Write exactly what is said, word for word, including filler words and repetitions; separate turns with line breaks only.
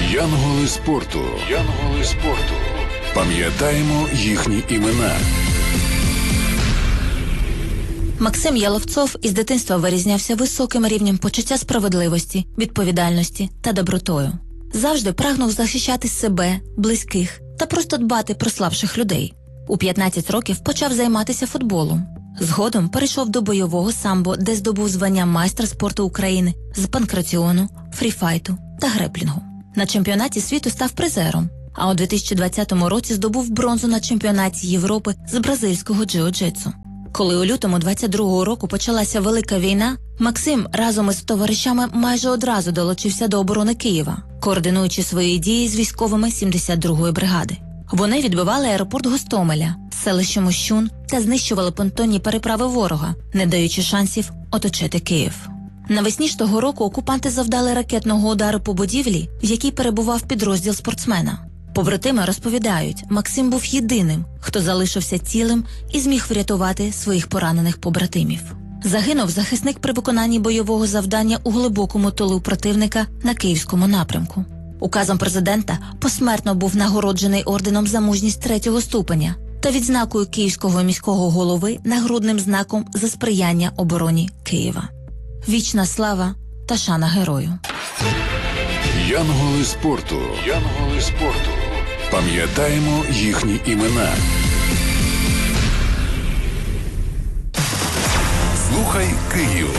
Янголи спорту. Янголи спорту. Пам'ятаємо їхні імена.
Максим Яловцов із дитинства вирізнявся високим рівнем почуття справедливості, відповідальності та добротою. Завжди прагнув захищати себе, близьких та просто дбати про слабших людей. У п'ятнадцять років почав займатися футболом. Згодом перейшов до бойового самбо, де здобув звання майстра спорту України з панкратіону, фріфайту та греплінгу. На чемпіонаті світу став призером, а у дві тисячі двадцятому році здобув бронзу на чемпіонаті Європи з бразильського джиу-джитсу. Коли у лютому двадцять другого року почалася Велика війна, Максим разом із товаришами майже одразу долучився до оборони Києва, координуючи свої дії з військовими сімдесят другої бригади. Вони відбивали аеропорт Гостомеля, селище Мощун та знищували понтонні переправи ворога, не даючи шансів оточити Київ. Навесні ж того року окупанти завдали ракетного удару по будівлі, в якій перебував підрозділ спортсмена. Побратими розповідають, Максим був єдиним, хто залишився цілим і зміг врятувати своїх поранених побратимів. Загинув захисник при виконанні бойового завдання у глибокому тилу противника на Київському напрямку. Указом президента посмертно був нагороджений орденом за мужність третього ступеня та відзнакою Київського міського голови нагрудним знаком за сприяння обороні Києва. Вічна слава та шана герою.
Янголи спорту. Янголи спорту. Пам'ятаємо їхні імена. Слухай Київ.